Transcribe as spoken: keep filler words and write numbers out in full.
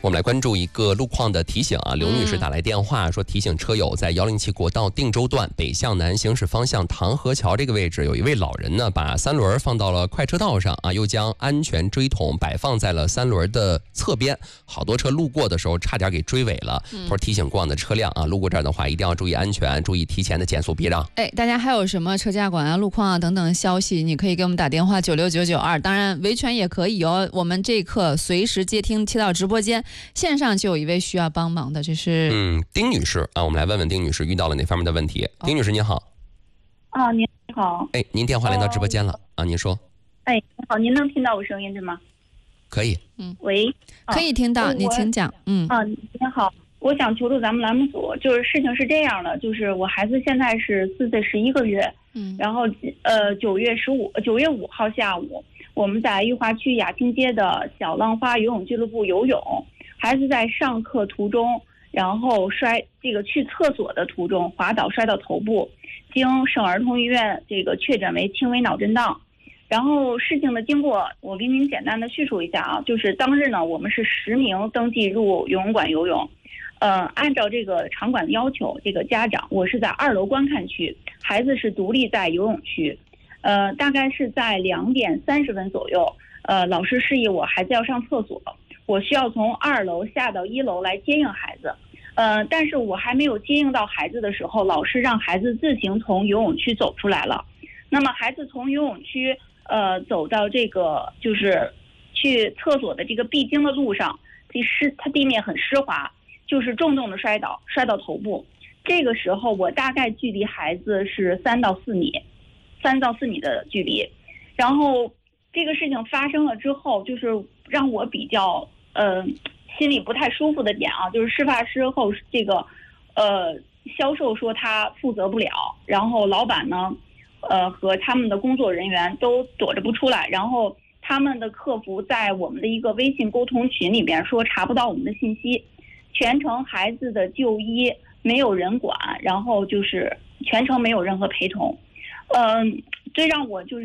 我们来关注一个路况的提醒啊，刘女士打来电话说，提醒车友在幺零七国道定州段北向南行驶方向唐河桥这个位置，有一位老人呢把三轮放到了快车道上啊，又将安全锥筒摆放在了三轮的侧边，好多车路过的时候差点给追尾了。他说提醒过往的车辆啊，路过这儿的话一定要注意安全，注意提前的减速避让。 哎，大家还有什么车驾管啊、路况啊等等消息，你可以给我们打电话九六九九二，当然维权也可以哦。我们这一刻随时接听，贴到直播间。线上就有一位需要帮忙的，这是嗯丁女士啊，我们来问问丁女士遇到了哪方面的问题。哦、丁女士您好。 啊，您好。 哎，您电话连到直播间了、哦、啊，您说。 哎，你好，您能听到我声音对吗？ 可以。 嗯， 喂， 可以听到，你请讲。嗯啊，您好，我想求助咱们栏目组，就是事情是这样的，就是我孩子现在是四岁十一个月，嗯，然后呃九月十五九月五号下午，我们在裕华区雅兴街的小浪花游泳俱乐部游泳，孩子在上课途中，然后摔这个去厕所的途中滑倒摔到头部，经省儿童医院这个确诊为轻微脑震荡。然后事情的经过我给您简单的叙述一下啊，就是当日呢我们是十名登记入游泳馆游泳，呃，按照这个场馆的要求，这个家长我是在二楼观看区，孩子是独立在游泳区。呃，大概是在两点三十分左右，呃，老师示意我孩子要上厕所，我需要从二楼下到一楼来接应孩子。呃，但是我还没有接应到孩子的时候，老师让孩子自行从游泳区走出来了。那么孩子从游泳区呃走到这个就是去厕所的这个必经的路上，地湿，它地面很湿滑，就是重重的摔倒，摔到头部。这个时候我大概距离孩子是三到四米。三到四米的距离，然后这个事情发生了之后，就是让我比较呃心里不太舒服的点啊，就是事发之后这个呃销售说他负责不了，然后老板呢呃和他们的工作人员都躲着不出来，然后他们的客服在我们的一个微信沟通群里边说查不到我们的信息，全程孩子的就医没有人管，然后就是全程没有任何陪同。嗯，最让我就是